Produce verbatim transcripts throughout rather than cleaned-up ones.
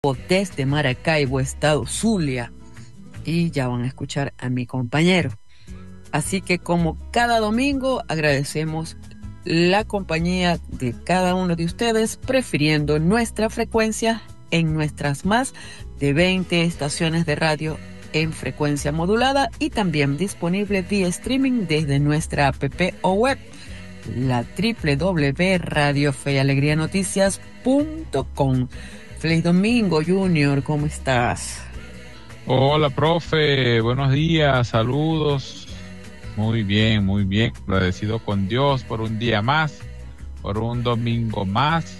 desde Maracaibo, estado Zulia, y ya van a escuchar a mi compañero. Así que como cada domingo agradecemos la compañía de cada uno de ustedes, prefiriendo nuestra frecuencia en nuestras más de veinte estaciones de radio en frecuencia modulada y también disponible vía streaming desde nuestra app o web, la doble u doble u doble u punto radio fe y alegría noticias punto com. Feliz domingo, Junior, ¿cómo estás? Hola, profe, buenos días, saludos. Muy bien, muy bien, agradecido con Dios por un día más, por un domingo más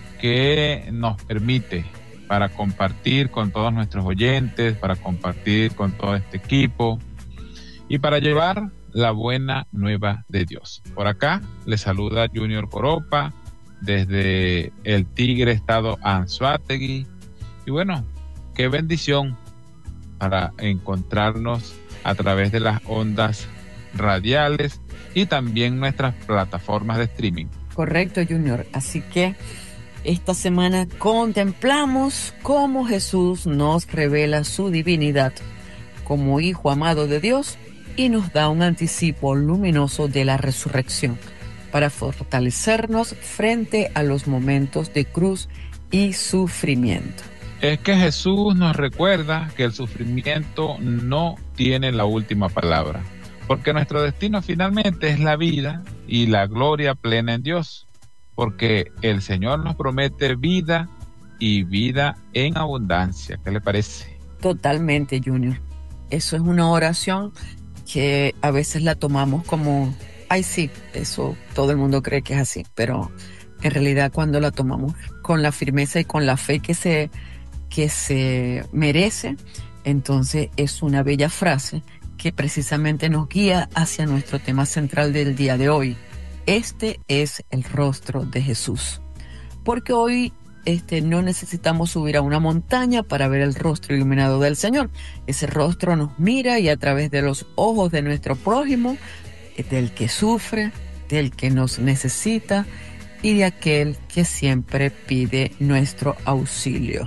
que nos permite para compartir con todos nuestros oyentes, para compartir con todo este equipo y para llevar la buena nueva de Dios. Por acá les saluda Junior Coropa desde el Tigre, estado Anzoátegui. Y bueno, qué bendición para encontrarnos a través de las ondas radiales y también nuestras plataformas de streaming. Correcto, Junior. Así que esta semana contemplamos cómo Jesús nos revela su divinidad como Hijo amado de Dios y nos da un anticipo luminoso de la resurrección para fortalecernos frente a los momentos de cruz y sufrimiento. Es que Jesús nos recuerda que el sufrimiento no tiene la última palabra, porque nuestro destino finalmente es la vida y la gloria plena en Dios, porque el Señor nos promete vida y vida en abundancia. ¿Qué le parece? Totalmente, Junior. Eso es una oración que a veces la tomamos como, ay sí, eso todo el mundo cree que es así, pero en realidad cuando la tomamos con la firmeza y con la fe que se, que se merece, entonces es una bella frase que precisamente nos guía hacia nuestro tema central del día de hoy. Este es el rostro de Jesús. Porque hoy este, no necesitamos subir a una montaña para ver el rostro iluminado del Señor. Ese rostro nos mira y a través de los ojos de nuestro prójimo, del que sufre, del que nos necesita y de aquel que siempre pide nuestro auxilio.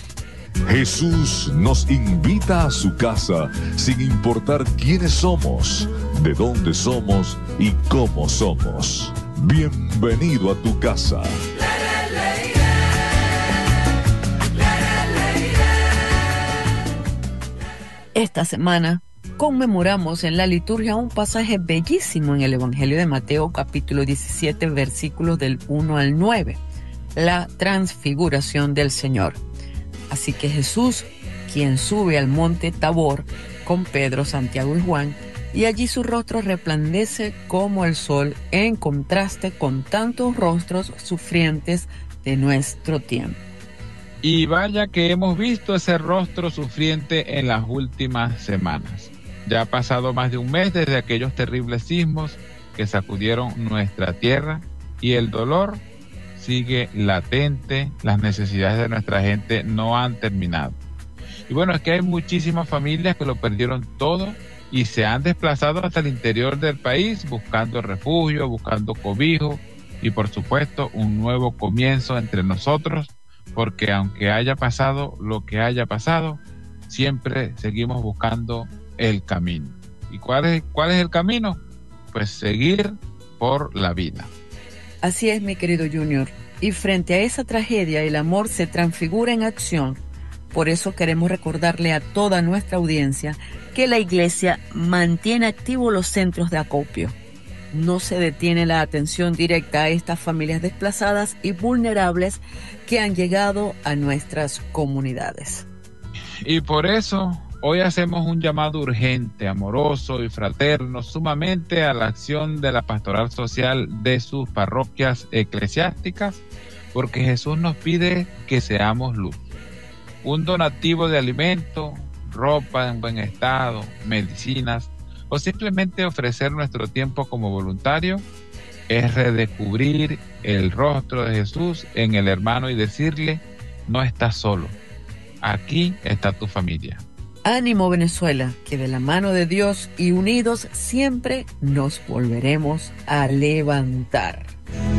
Jesús nos invita a su casa sin importar quiénes somos, de dónde somos y cómo somos. Bienvenido a tu casa. Esta semana conmemoramos en la liturgia un pasaje bellísimo en el Evangelio de Mateo, capítulo diecisiete, versículos del uno al nueve, la transfiguración del Señor. Así que Jesús, quien sube al monte Tabor con Pedro, Santiago y Juan, y allí su rostro resplandece como el sol en contraste con tantos rostros sufrientes de nuestro tiempo. Y vaya que hemos visto ese rostro sufriente en las últimas semanas. Ya ha pasado más de un mes desde aquellos terribles sismos que sacudieron nuestra tierra y el dolor sigue latente, las necesidades de nuestra gente no han terminado. Y bueno, es que hay muchísimas familias que lo perdieron todo y se han desplazado hasta el interior del país buscando refugio, buscando cobijo y por supuesto un nuevo comienzo entre nosotros, porque aunque haya pasado lo que haya pasado, siempre seguimos buscando el camino. ¿Y cuál es, cuál es el camino? Pues seguir por la vida. Así es, mi querido Junior. Y frente a esa tragedia, el amor se transfigura en acción. Por eso queremos recordarle a toda nuestra audiencia que la Iglesia mantiene activos los centros de acopio. No se detiene la atención directa a estas familias desplazadas y vulnerables que han llegado a nuestras comunidades. Y por eso hoy hacemos un llamado urgente, amoroso y fraterno, sumamente a la acción de la pastoral social de sus parroquias eclesiásticas, porque Jesús nos pide que seamos luz. Un donativo de alimento, ropa en buen estado, medicinas, o simplemente ofrecer nuestro tiempo como voluntario, es redescubrir el rostro de Jesús en el hermano y decirle, no estás solo, aquí está tu familia. Ánimo, Venezuela, que de la mano de Dios y unidos siempre nos volveremos a levantar.